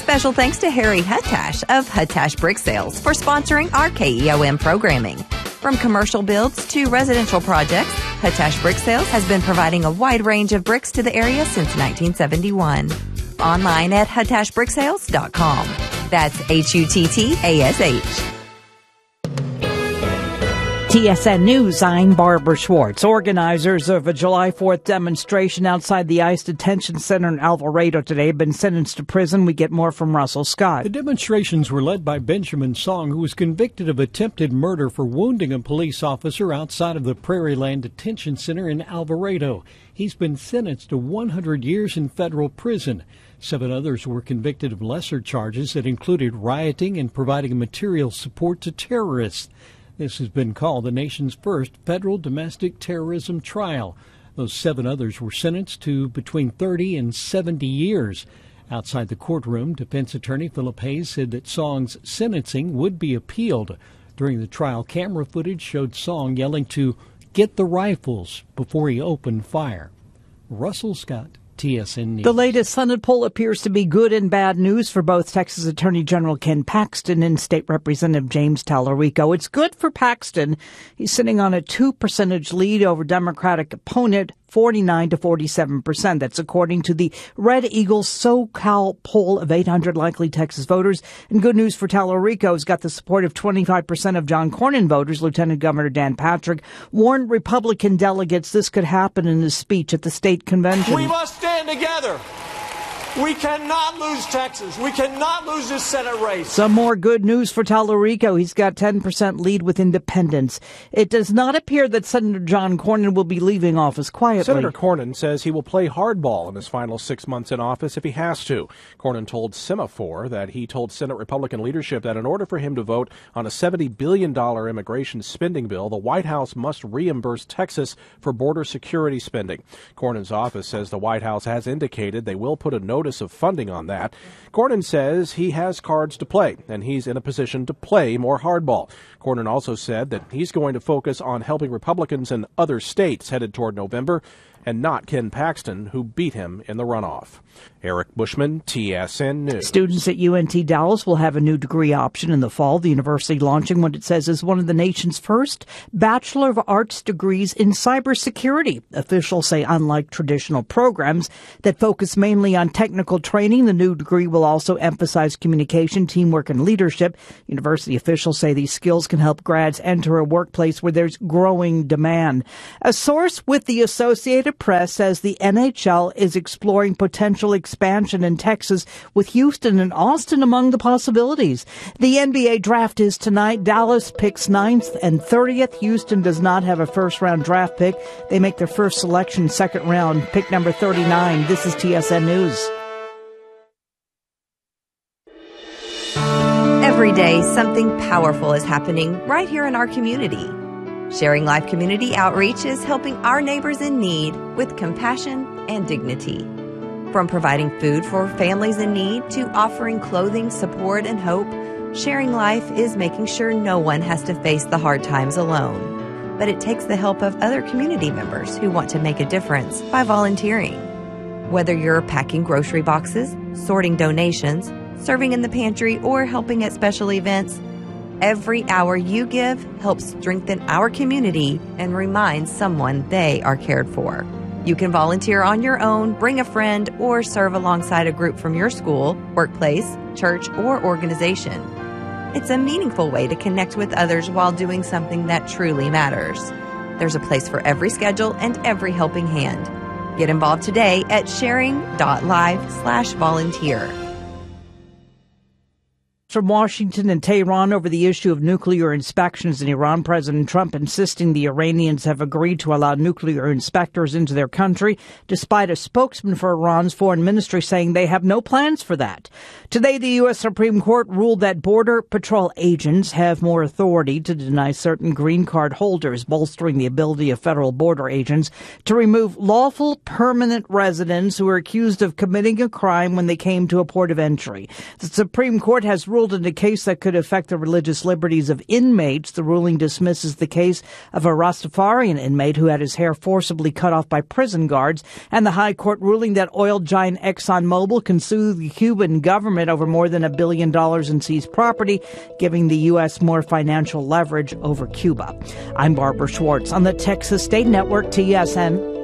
Special thanks to Harry Huttash of Huttash Brick Sales for sponsoring our KEOM programming. From commercial builds to residential projects, Huttash Brick Sales has been providing a wide range of bricks to the area since 1971. Online at huttashbricksales.com. That's HUTTASH. TSN News, I'm Barbara Schwartz. Organizers of a July 4th demonstration outside the ICE detention center in Alvarado today have been sentenced to prison. We get more from Russell Scott. The demonstrations were led by Benjamin Song, who was convicted of attempted murder for wounding a police officer outside of the Prairieland Detention Center in Alvarado. He's been sentenced to 100 years in federal prison. 7 others were convicted of lesser charges that included rioting and providing material support to terrorists. This has been called the nation's first federal domestic terrorism trial. Those 7 others were sentenced to between 30 and 70 years. Outside the courtroom, defense attorney Philip Hayes said that Song's sentencing would be appealed. During the trial, camera footage showed Song yelling to get the rifles before he opened fire. Russell Scott, TSN News. The latest Senate poll appears to be good and bad news for both Texas Attorney General Ken Paxton and State Representative James Tallarico. It's good for Paxton. He's sitting on a 2% lead over Democratic opponent, 49 to 47%. That's according to the Red Eagle SoCal poll of 800 likely Texas voters. And good news for Tallarico. He's got the support of 25% of John Cornyn voters. Lieutenant Governor Dan Patrick warned Republican delegates this could happen in his speech at the state convention. We must stand together. We cannot lose Texas. We cannot lose this Senate race. Some more good news for Tallarico. He's got 10% lead with independents. It does not appear that Senator John Cornyn will be leaving office quietly. Senator Cornyn says he will play hardball in his final 6 months in office if he has to. Cornyn told Semaphore that he told Senate Republican leadership that in order for him to vote on a $70 billion immigration spending bill, the White House must reimburse Texas for border security spending. Cornyn's office says the White House has indicated they will put a notice of funding on that. Cornyn says he has cards to play, and he's in a position to play more hardball. Cornyn also said that he's going to focus on helping Republicans in other states headed toward November, and not Ken Paxton, who beat him in the runoff. Eric Bushman, TSN News. Students at UNT Dallas will have a new degree option in the fall. The university launching what it says is one of the nation's first Bachelor of Arts degrees in cybersecurity. Officials say unlike traditional programs that focus mainly on technical training, the new degree will also emphasize communication, teamwork, and leadership. University officials say these skills can help grads enter a workplace where there's growing demand. A source with the Associated Press says the NHL is exploring potential expansion in Texas, with Houston and Austin among the possibilities. The NBA draft is tonight. Dallas picks 9th and 30th. Houston does not have a first-round draft pick. They make their first selection second round, pick number 39. This is TSN News. Every day, something powerful is happening right here in our community. Sharing Life Community Outreach is helping our neighbors in need with compassion and dignity. From providing food for families in need to offering clothing, support, and hope, Sharing Life is making sure no one has to face the hard times alone. But it takes the help of other community members who want to make a difference by volunteering. Whether you're packing grocery boxes, sorting donations, serving in the pantry, or helping at special events, every hour you give helps strengthen our community and reminds someone they are cared for. You can volunteer on your own, bring a friend, or serve alongside a group from your school, workplace, church, or organization. It's a meaningful way to connect with others while doing something that truly matters. There's a place for every schedule and every helping hand. Get involved today at sharing.live/volunteer. From Washington and Tehran over the issue of nuclear inspections in Iran, President Trump insisting the Iranians have agreed to allow nuclear inspectors into their country, despite a spokesman for Iran's foreign ministry saying they have no plans for that. Today, the U.S. Supreme Court ruled that Border Patrol agents have more authority to deny certain green card holders, bolstering the ability of federal border agents to remove lawful permanent residents who are accused of committing a crime when they came to a port of entry. The Supreme Court has ruled ruled in a case that could affect the religious liberties of inmates. The ruling dismisses the case of a Rastafarian inmate who had his hair forcibly cut off by prison guards, and the high court ruling that oil giant ExxonMobil can sue the Cuban government over more than $1 billion in seized property, giving the U.S. more financial leverage over Cuba. I'm Barbara Schwartz on the Texas State Network, TSN.